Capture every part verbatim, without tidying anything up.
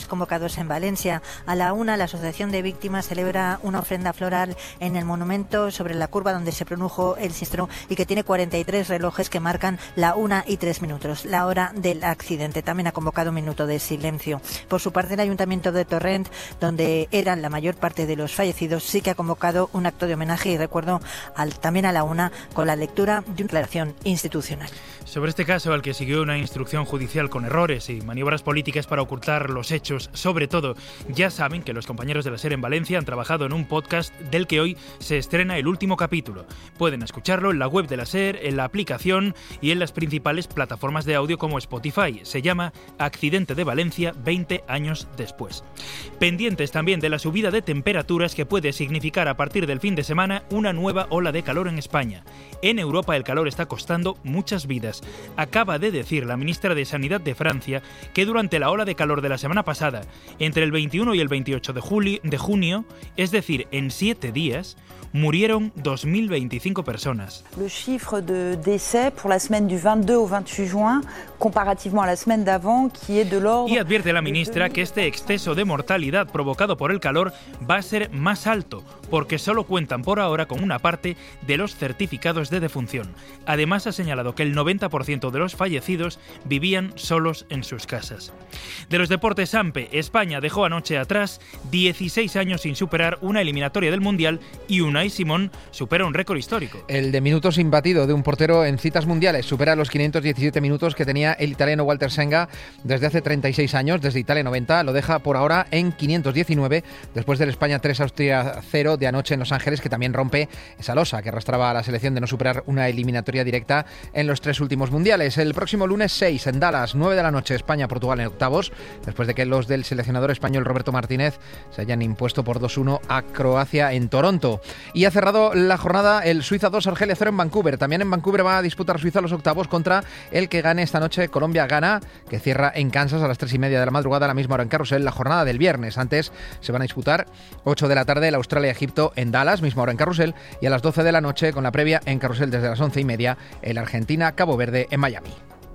convocados en Valencia. A la una, la Asociación de Víctimas celebra una ofrenda floral en el monumento sobre la curva donde se produjo el siniestro y que tiene cuarenta y tres relojes que marcan la una y tres minutos, la hora del accidente. También ha convocado un minuto de silencio. Por su parte, el Ayuntamiento de Torrent, donde eran la mayor parte de los fallecidos, sí que ha convocado un acto de homenaje y recuerdo al, también a la una con la lectura de una declaración institucional. Sobre este caso, al que siguió una instrucción judicial con errores y maniobras políticas para ocultar los hechos, sobre todo, ya saben que los compañeros de la SER en Valencia han trabajado en un podcast del que hoy se estrena el último capítulo. Pueden escucharlo en la web de la SER, en la aplicación y en las principales plataformas de audio como Spotify. Se llama Accidente de Valencia veinte años después. Pendientes también de la subida de temperaturas que puede significar a partir del fin de semana una nueva ola de calor en España. En Europa el calor está costando muchas vidas. Acaba de decir la ministra de Sanidad de Francia que durante la ola de calor de la semana pasada, entre el veintiuno y el veintiocho de, julio, de junio, es decir, en siete días, murieron dos mil veinticinco personas. Le chiffre de décès pour la semaine du veintidós au veintiocho juin, comparativement a la semaine d'avant, qui est de l'ordre... Y advierte la ministra que este exceso de mortalidad provocado por el calor va a ser más alto, porque solo cuentan por ahora con una parte de los certificados de defunción. Además, ha señalado que el noventa por ciento de los fallecidos vivían solos en sus casas. De los deportes, Ampe, España dejó anoche atrás dieciséis años sin superar una eliminatoria del Mundial y Unai Simón supera un récord histórico. El de minutos imbatido de un portero en citas mundiales supera los quinientos diecisiete minutos que tenía el italiano Walter Senga desde hace treinta y seis años, desde Italia noventa, lo deja por ahora en quinientos diecinueve, después del España tres, Austria cero de anoche en Los Ángeles, que también rompe esa losa que arrastraba a la selección de no superar una eliminatoria directa en los tres últimos mundiales. El próximo lunes seis en Dallas, nueve de la noche, España-Portugal en octavos, después de que los del seleccionador español Roberto Martínez se hayan impuesto por dos uno a Croacia en Toronto. Y ha cerrado la jornada el Suiza dos, Argelia cero en Vancouver. También en Vancouver va a disputar Suiza los octavos contra el que gane esta noche Colombia-Ghana, que cierra en Kansas a las tres y media de la madrugada, a la misma hora en Carrusel, la jornada del viernes. Antes se van a disputar ocho de la tarde el Australia-Egipto en Dallas, misma hora en Carrusel, y a las doce de la noche, con la previa en Carrusel desde las once y media, el Argentina-Cabo Verde en Miami.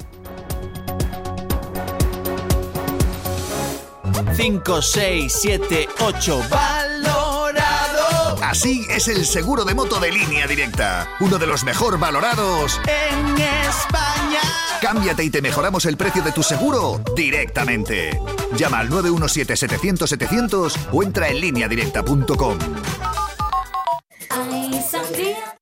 cinco, seis, siete, ocho, valorado. Así es el seguro de moto de Línea Directa, uno de los mejor valorados en España. Cámbiate y te mejoramos el precio de tu seguro directamente. Llama al nueve uno siete, setecientos, setecientos o entra en línea directa punto com. Ay, sangría.